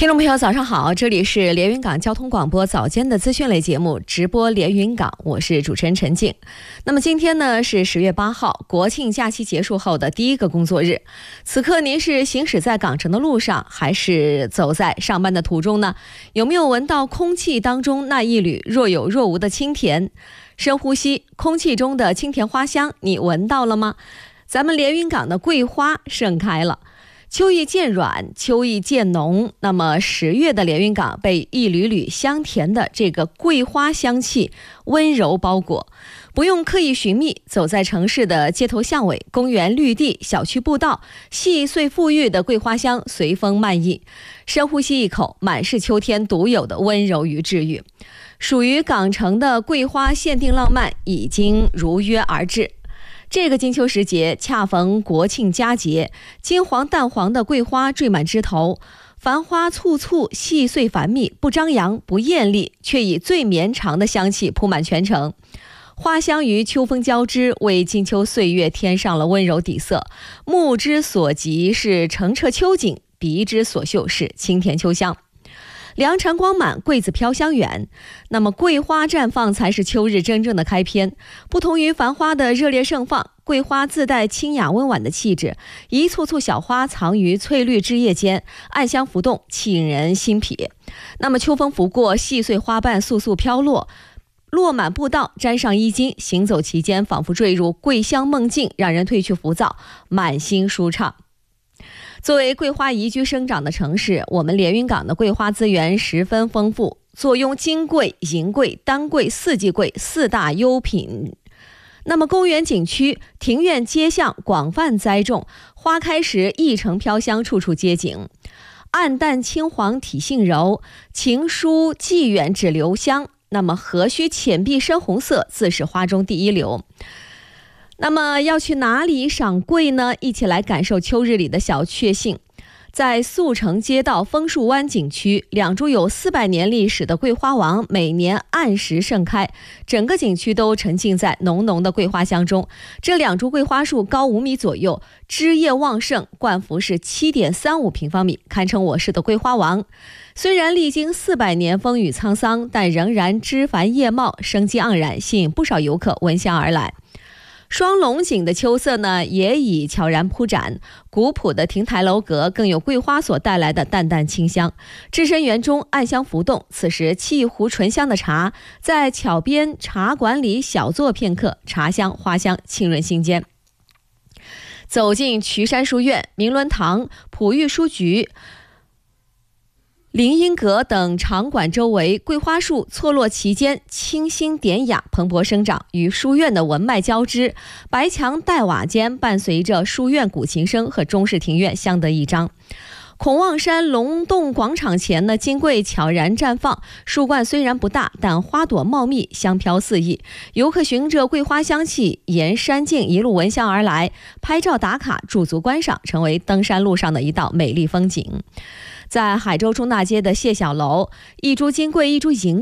听众朋友早上好，这里是连云港交通广播早间的资讯类节目直播连云港，我是主持人陈静。那么今天呢是10月8号，国庆假期结束后的第一个工作日。此刻您是行驶在港城的路上，还是走在上班的途中呢？有没有闻到空气当中那一缕若有若无的清甜？深呼吸空气中的清甜花香，你闻到了吗？咱们连云港的桂花盛开了，秋意渐软，秋意渐浓。那么10月的连云港被一缕缕香甜的这个桂花香气温柔包裹，不用刻意寻觅，走在城市的街头巷尾、公园绿地、小区步道，细碎馥郁的桂花香随风漫溢。深呼吸一口，满是秋天独有的温柔与治愈。属于港城的桂花限定浪漫已经如约而至。这个金秋时节，恰逢国庆佳节，金黄淡黄的桂花缀满枝头，繁花簇簇，细碎繁密，不张扬不艳丽，却以最绵长的香气铺满全城。花香与秋风交织，为金秋岁月添上了温柔底色。目之所及是澄澈秋景，鼻之所嗅是清甜秋香。良辰光满，桂子飘香远。那么桂花绽放才是秋日真正的开篇。不同于繁花的热烈盛放，桂花自带清雅温婉的气质，一簇簇小花藏于翠绿枝叶间，暗香浮动，沁人心脾。那么秋风拂过，细碎花瓣簌簌飘落，落满步道，沾上衣襟，行走其间仿佛坠入桂香梦境，让人褪去浮躁，满心舒畅。作为桂花宜居生长的城市，我们连云港的桂花资源十分丰富，坐拥金桂、银桂、丹桂、四季桂4大优品。那么公园景区、庭院街巷广泛栽种，花开时一城飘香，处处皆景。暗淡青黄体性柔，情疏寄远只留香。那么何须浅碧深红色，自是花中第一流。那么要去哪里赏桂呢？一起来感受秋日里的小确幸。在速成街道枫树湾景区，2株有400年历史的桂花王每年按时盛开，整个景区都沉浸在浓浓的桂花香中。这2株桂花树高5米左右，枝叶旺盛，冠幅是7.35平方米，堪称我市的桂花王。虽然历经400年风雨沧桑，但仍然枝繁叶茂，生机盎然，吸引不少游客闻香而来。双龙井的秋色呢，也已悄然铺展，古朴的亭台楼阁更有桂花所带来的淡淡清香。置身园中，暗香浮动，此时沏一壶醇香的茶，在桥边茶馆里小坐片刻，茶香花香沁润心间。走进渠山书院、明伦堂、普育书局、凌音阁等场馆周围，桂花树错落其间，清新典雅，蓬勃生长，与书院的文脉交织。白墙黛瓦间，伴随着书院古琴声和中式庭院相得益彰。孔望山龙洞广场前呢，金桂悄然绽放，树冠虽然不大，但花朵茂密，香飘四溢。游客循着桂花香气，沿山径一路闻香而来，拍照打卡，驻足观赏，成为登山路上的一道美丽风景。在海州中大街的谢小楼，一株金桂，一株银